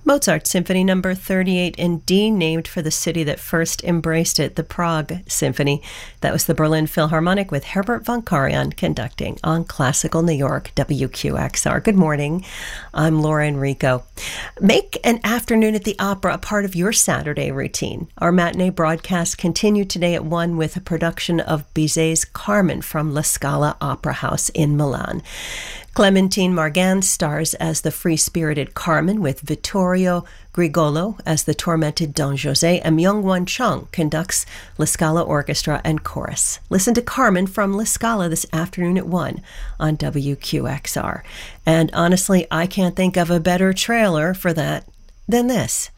Mozart Symphony Number 38 in D, named for the city that first embraced it, the Prague Symphony. That was the Berlin Philharmonic with Herbert von Karajan conducting on Classical New York, WQXR. Good morning. I'm Laura Enrico. Make an afternoon at the opera a part of your Saturday routine. Our matinee broadcasts continue today at 1 with a production of Bizet's Carmen from La Scala Opera House in Milan. Clementine Margan stars as the free-spirited Carmen with Vittorio Grigolo as the tormented Don José, and Myung-Won Chung conducts La Scala Orchestra and Chorus. Listen to Carmen from La Scala this afternoon at 1 on WQXR. And honestly, I can't think of a better trailer for that than this.